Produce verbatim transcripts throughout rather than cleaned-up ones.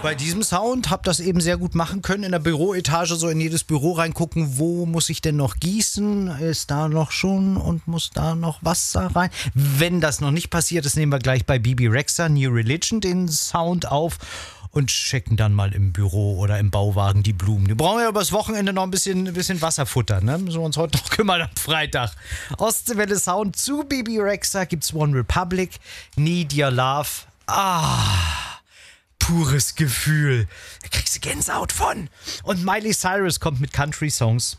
bei diesem Sound, habe das eben sehr gut machen können. In der Büroetage so in jedes Büro reingucken, wo muss ich denn noch gießen? Ist da noch schon und muss da noch Wasser rein? Wenn das noch nicht passiert ist, nehmen wir gleich bei Bebe Rexha New Religion den Sound auf und checken dann mal im Büro oder im Bauwagen die Blumen. Die brauchen ja übers Wochenende noch ein bisschen, ein bisschen Wasserfutter, ne? Müssen wir uns heute noch kümmern am Freitag. Ostseewelle Sound zu Bebe Rexha gibt's One Republic, Need Your Love. Ah, pures Gefühl. Da kriegst du Gänsehaut von. Und Miley Cyrus kommt mit Country-Songs.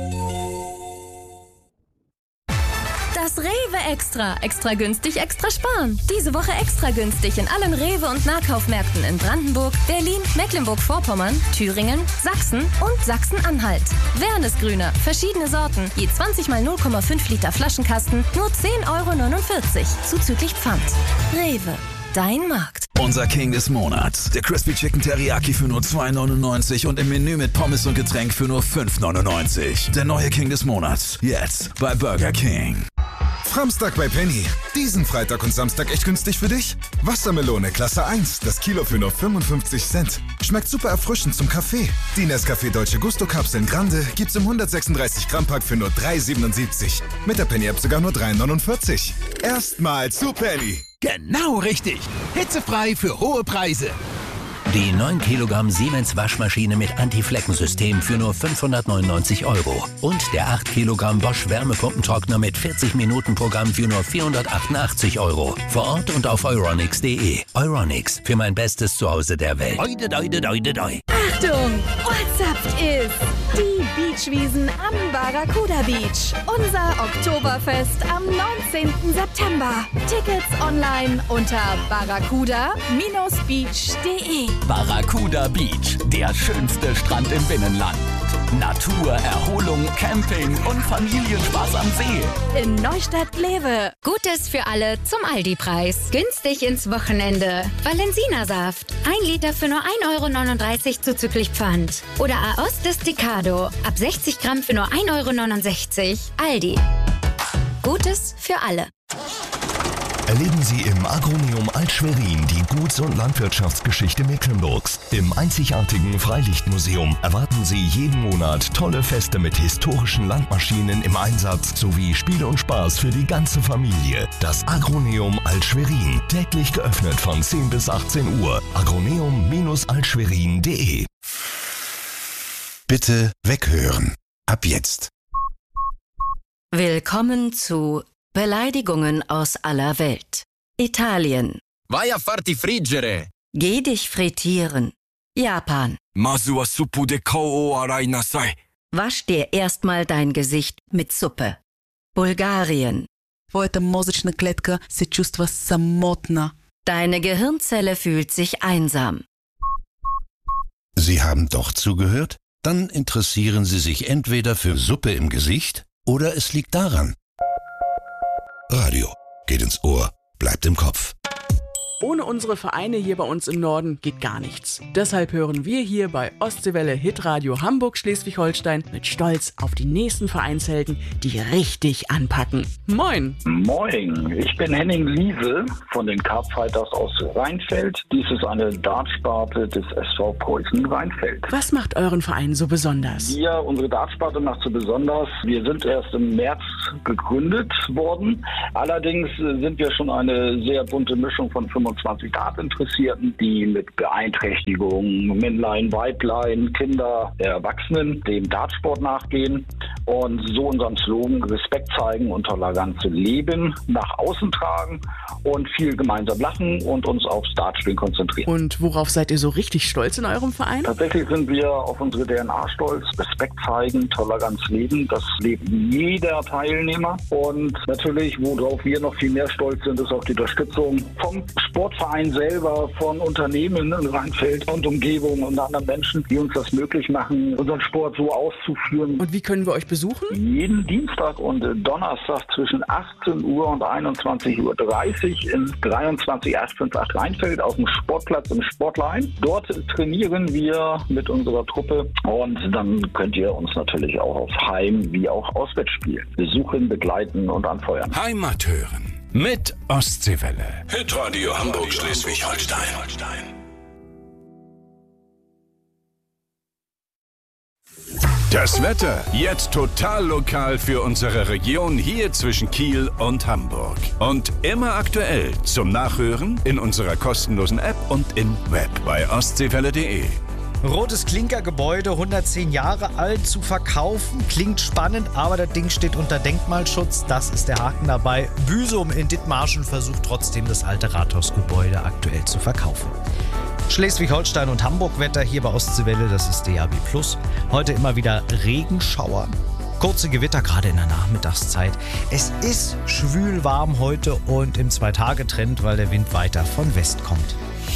Das Rewe Extra. Extra günstig, extra sparen. Diese Woche extra günstig in allen Rewe- und Nahkaufmärkten in Brandenburg, Berlin, Mecklenburg-Vorpommern, Thüringen, Sachsen und Sachsen-Anhalt. Wernesgrüner, verschiedene Sorten, je zwanzig mal null Komma fünf Liter Flaschenkasten, nur zehn Euro neunundvierzig, zuzüglich Pfand. Rewe, dein Markt. Unser King des Monats. Der Crispy Chicken Teriyaki für nur zwei neunundneunzig und im Menü mit Pommes und Getränk für nur fünf neunundneunzig. Der neue King des Monats. Jetzt bei Burger King. Samstag bei Penny. Diesen Freitag und Samstag echt günstig für dich? Wassermelone Klasse eins, das Kilo für nur fünfundfünfzig Cent. Schmeckt super erfrischend zum Kaffee. Die Nescafé Dolce Gusto Kapseln Grande gibt's im hundertsechsunddreißig Gramm Pack für nur drei siebenundsiebzig. Mit der Penny App sogar nur drei neunundvierzig. Erstmal zu Penny. Genau richtig. Hitzefrei für hohe Preise. Die neun Kilogramm Siemens Waschmaschine mit Anti-Flecken-System für nur fünfhundertneunundneunzig Euro. Und der acht Kilogramm Bosch Wärmepumpentrockner mit vierzig Minuten Programm für nur vierhundertachtundachtzig Euro. Vor Ort und auf euronics punkt de. Euronics, für mein bestes Zuhause der Welt. Oide, doide, doide, doi. Achtung, WhatsApp ist die Beachwiesen am Barracuda Beach. Unser Oktoberfest am neunzehnten September. Tickets online unter barracuda Bindestrich beach punkt de. Barracuda Beach, der schönste Strand im Binnenland. Natur, Erholung, Camping und Familienspaß am See. In Neustadt-Glewe. Gutes für alle zum Aldi-Preis. Günstig ins Wochenende. Valensina-Saft. Ein Liter für nur ein Euro neununddreißig zuzüglich Pfand. Oder Aoste Desticado. Ab sechzig Gramm für nur ein Euro neunundsechzig. Aldi. Gutes für alle. Erleben Sie im Agroneum Alt-Schwerin die Guts- und Landwirtschaftsgeschichte Mecklenburgs. Im einzigartigen Freilichtmuseum erwarten Sie jeden Monat tolle Feste mit historischen Landmaschinen im Einsatz sowie Spiele und Spaß für die ganze Familie. Das Agroneum Alt-Schwerin, täglich geöffnet von zehn bis achtzehn Uhr. agroneum Bindestrich altschwerin punkt de. Bitte weghören. Ab jetzt. Willkommen zu Beleidigungen aus aller Welt. Italien. Vai a farti friggere. Geh dich frittieren. Japan. Masu wa suppu de kao o arai nasai. Wasch dir erstmal dein Gesicht mit Suppe. Bulgarien. Твоята мозъчна клетка се чувства самотна. Deine Gehirnzelle fühlt sich einsam. Sie haben doch zugehört? Dann interessieren Sie sich entweder für Suppe im Gesicht oder es liegt daran. Radio geht ins Ohr, bleibt im Kopf. Ohne unsere Vereine hier bei uns im Norden geht gar nichts. Deshalb hören wir hier bei Ostseewelle Hitradio Hamburg Schleswig-Holstein mit Stolz auf die nächsten Vereinshelden, die richtig anpacken. Moin! Moin! Ich bin Henning Liese von den Carpfighters aus Rheinfeld. Dies ist eine Dartsparte des S V Preußen Rheinfeld. Was macht euren Verein so besonders? Ja, unsere Dartsparte macht so besonders. Wir sind erst im März gegründet worden. Allerdings sind wir schon eine sehr bunte Mischung von fünfundzwanzig Dartinteressierten, die mit Beeinträchtigungen, Männlein, Weiblein, Kinder, Erwachsenen dem Dartsport nachgehen und so unseren Slogan Respekt zeigen und Toleranz leben nach außen tragen und viel gemeinsam lachen und uns aufs Dartspielen konzentrieren. Und worauf seid ihr so richtig stolz in eurem Verein? Tatsächlich sind wir auf unsere D N A stolz. Respekt zeigen, Toleranz leben, das lebt jeder Teilnehmer. Und natürlich, worauf wir noch viel mehr stolz sind, ist auf die Unterstützung vom Sportverein selber, von Unternehmen in Rheinfeld und Umgebung und anderen Menschen, die uns das möglich machen, unseren Sport so auszuführen. Und wie können wir euch besuchen? Jeden Dienstag und Donnerstag zwischen achtzehn Uhr und einundzwanzig Uhr dreißig in dreiundzwanzig acht fünf acht Rheinfeld auf dem Sportplatz im Sportlein. Dort trainieren wir mit unserer Truppe und dann könnt ihr uns natürlich auch auf Heim- wie auch Auswärtsspielen besuchen, begleiten und anfeuern. Heimat hören mit Ostseewelle. Hitradio Hamburg Schleswig-Holstein. Das Wetter jetzt total lokal für unsere Region hier zwischen Kiel und Hamburg. Und immer aktuell zum Nachhören in unserer kostenlosen App und im Web bei ostseewelle punkt de. Rotes Klinkergebäude, hundertzehn Jahre alt, zu verkaufen. Klingt spannend, aber das Ding steht unter Denkmalschutz. Das ist der Haken dabei. Büsum in Dithmarschen versucht trotzdem, das alte Rathausgebäude aktuell zu verkaufen. Schleswig-Holstein und Hamburg-Wetter hier bei Ostseewelle, das ist D A B plus. Heute immer wieder Regenschauer. Kurze Gewitter, gerade in der Nachmittagszeit. Es ist schwül warm heute und im Zwei-Tage-Trend, weil der Wind weiter von West kommt.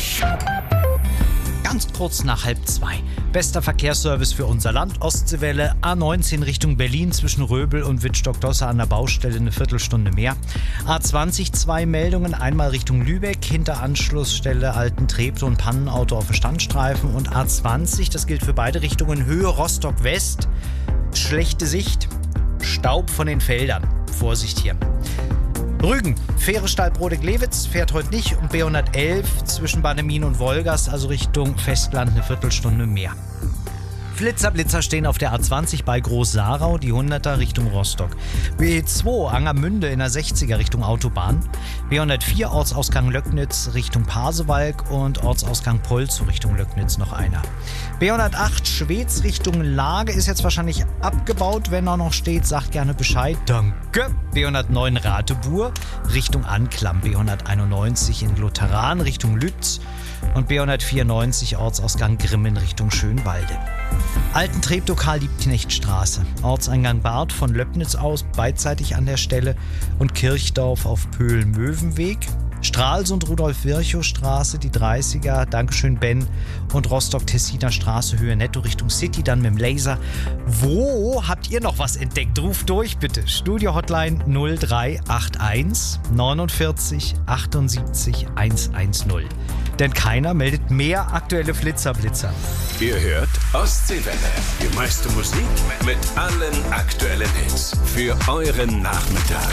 Ganz kurz nach halb zwei. Bester Verkehrsservice für unser Land, Ostseewelle, A neunzehn Richtung Berlin zwischen Röbel und Wittstock-Dossa an der Baustelle eine Viertelstunde mehr. A zwanzig, zwei Meldungen, einmal Richtung Lübeck, hinter Anschlussstelle Alten Treptow und Pannenauto auf Standstreifen. Und A zwanzig, das gilt für beide Richtungen, Höhe Rostock-West, schlechte Sicht, Staub von den Feldern. Vorsicht hier. Rügen, Fähre Stallbrodek-Lewitz fährt heute nicht und B hundertelf zwischen Bannemin und Wolgast, also Richtung Festland, eine Viertelstunde mehr. Flitzer, Blitzer stehen auf der A zwanzig bei Groß-Sarau, die hunderter Richtung Rostock. B zwei Angermünde in der sechziger Richtung Autobahn. B hundertvier Ortsausgang Löcknitz Richtung Pasewalk und Ortsausgang Polzow Richtung Löcknitz noch einer. B hundertacht Schweds Richtung Lage ist jetzt wahrscheinlich abgebaut. Wenn er noch steht, sagt gerne Bescheid. Danke. B hundertneun Ratebur Richtung Anklam. B hunderteinundneunzig in Lutheran Richtung Lütz. Und B hundertvierundneunzig Ortsausgang Grimmen Richtung Schönwalde. Alten Treptow Karl-Liebknecht-Straße. Ortseingang Barth von Löppnitz aus beidseitig an der Stelle und Kirchdorf auf Pöhl-Möwenweg. Stralsund Rudolf-Virchow-Straße, die dreißiger, Dankeschön Ben, und Rostock-Tessiner Straße, Höhe Netto Richtung City, dann mit dem Laser. Wo habt ihr noch was entdeckt? Ruft durch bitte. Studio-Hotline null drei acht eins neunundvierzig achtundsiebzig hundertzehn. Denn keiner meldet mehr aktuelle Flitzerblitzer. Ihr hört Ostseewelle, die meiste Musik mit allen aktuellen Hits für euren Nachmittag.